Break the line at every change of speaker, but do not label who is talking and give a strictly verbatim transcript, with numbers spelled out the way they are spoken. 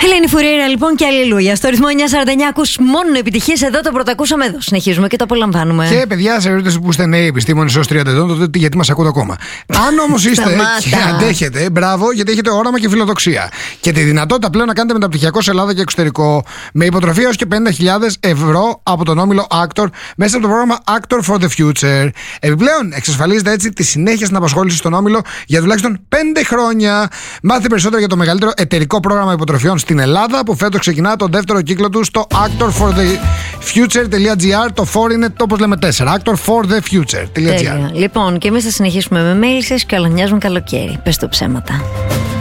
Ελένη Φουρέιρα, λοιπόν, και αλληλούια. Στο ρυθμό εννιά σαράντα εννιά ακούς μόνο επιτυχίες. Εδώ το πρωτακούσαμε, εδώ συνεχίζουμε και το απολαμβάνουμε.
Και παιδιά, σε περίπτωση που είστε νέοι επιστήμονες έως τριάντα ετών, τότε γιατί μας ακούτε ακόμα. Αν όμως είστε και αντέχετε, μπράβο, γιατί έχετε όραμα και φιλοδοξία. Και τη δυνατότητα πλέον να κάνετε μεταπτυχιακό σε Ελλάδα και εξωτερικό, με υποτροφία έως και πενήντα χιλιάδες ευρώ από τον όμιλο Actor μέσα από το πρόγραμμα Actor for the Future. Επιπλέον, εξασφαλίζετε έτσι τη συνέχεια στην απασχόληση στον όμιλο για τουλάχιστον πέντε χρόνια. Μάθετε περισσότερο για το μεγαλύτερο εταιρικό πρόγραμμα υποτροφιών στην Ελλάδα, που φέτος ξεκινά τον δεύτερο κύκλο του στο actor for the future dot gr. Το for είναι το όπως λέμε τέσσερα. actor for the future dot gr.
Λοιπόν, και εμείς θα συνεχίσουμε με mail σας και όλα μοιάζουν καλοκαίρι. Πες το ψέματα.